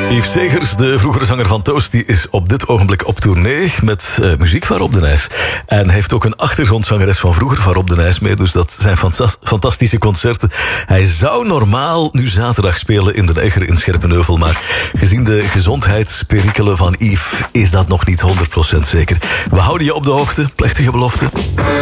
Yves Segers, de vroegere zanger van Toast, die is op dit ogenblik op tournee met muziek van Rob de Nijs. En heeft ook een achtergrondzangeres van vroeger van Rob de Nijs mee. Dus dat zijn fantastische concerten. Hij zou normaal nu zaterdag spelen in de Neger in Scherpenheuvel. Maar gezien de gezondheidsperikelen van Yves is dat nog niet 100% zeker. We houden je op de hoogte. Plechtige belofte.